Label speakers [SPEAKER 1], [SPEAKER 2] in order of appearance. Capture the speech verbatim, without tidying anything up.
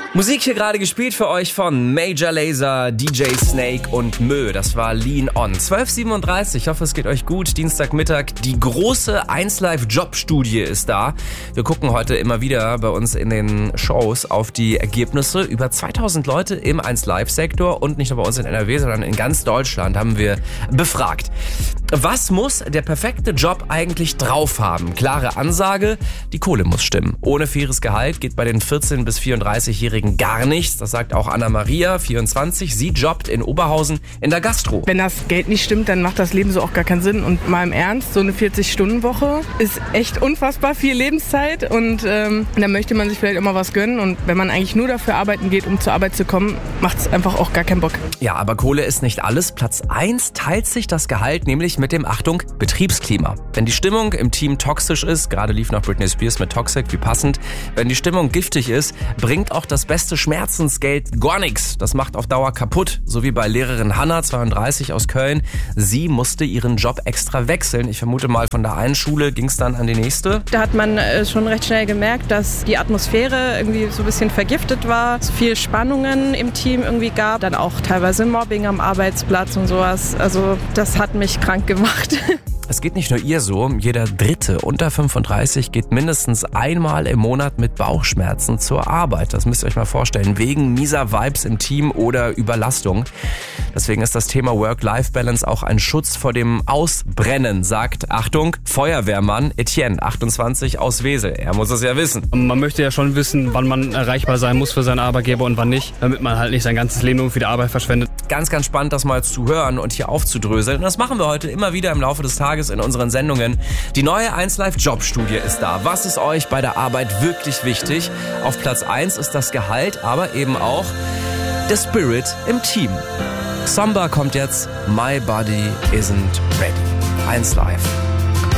[SPEAKER 1] Musik hier gerade gespielt für euch von Major Lazer, D J Snake und Mö. Das war Lean On. zwölf Uhr siebenunddreißig. Ich hoffe, es geht euch gut. Dienstagmittag. Die große eins Live Jobstudie ist da. Wir gucken heute immer wieder bei uns in den Shows auf die Ergebnisse. Über zweitausend Leute im eins Live Sektor und nicht nur bei uns in N R W, sondern in ganz Deutschland haben wir befragt. Was muss der perfekte Job eigentlich drauf haben? Klare Ansage, die Kohle muss stimmen. Ohne faires Gehalt geht bei den vierzehn- bis vierunddreißigjährigen gar nichts. Das sagt auch Anna-Maria, vierundzwanzig. Sie jobbt in Oberhausen in der Gastro.
[SPEAKER 2] Wenn das Geld nicht stimmt, dann macht das Leben so auch gar keinen Sinn. Und mal im Ernst, so eine vierzig-Stunden-Woche ist echt unfassbar viel Lebenszeit. Und ähm, da möchte man sich vielleicht immer was gönnen. Und wenn man eigentlich nur dafür arbeiten geht, um zur Arbeit zu kommen, macht es einfach auch gar keinen Bock.
[SPEAKER 1] Ja, aber Kohle ist nicht alles. Platz eins teilt sich das Gehalt nämlich mit dem, Achtung, Betriebsklima. Wenn die Stimmung im Team toxisch ist, gerade lief noch Britney Spears mit Toxic, wie passend, wenn die Stimmung giftig ist, bringt auch das beste Schmerzensgeld gar nichts. Das macht auf Dauer kaputt. So wie bei Lehrerin Hanna, zweiunddreißig, aus Köln. Sie musste ihren Job extra wechseln. Ich vermute mal, von der einen Schule ging es dann an die nächste.
[SPEAKER 3] Da hat man äh, schon recht schnell gemerkt, dass die Atmosphäre irgendwie so ein bisschen vergiftet war. Es viel Spannungen im Team irgendwie gab. Dann auch teilweise Mobbing am Arbeitsplatz und sowas. Also das hat mich krank gemacht.
[SPEAKER 1] Es geht nicht nur ihr so, jeder Dritte unter fünfunddreißig geht mindestens einmal im Monat mit Bauchschmerzen zur Arbeit. Das müsst ihr euch mal vorstellen, wegen mieser Vibes im Team oder Überlastung. Deswegen ist das Thema Work-Life-Balance auch ein Schutz vor dem Ausbrennen, sagt, Achtung, Feuerwehrmann Etienne, achtundzwanzig, aus Wesel. Er muss es ja wissen.
[SPEAKER 4] Man möchte ja schon wissen, wann man erreichbar sein muss für seinen Arbeitgeber und wann nicht, damit man halt nicht sein ganzes Leben irgendwie für die Arbeit verschwendet.
[SPEAKER 1] Ganz, ganz spannend, das mal zu hören und hier aufzudröseln. Und das machen wir heute immer wieder im Laufe des Tages in unseren Sendungen. Die neue eins Live Jobstudie ist da. Was ist euch bei der Arbeit wirklich wichtig? Auf Platz eins ist das Gehalt, aber eben auch der Spirit im Team. Samba kommt jetzt. My Body Isn't Ready. eins Live.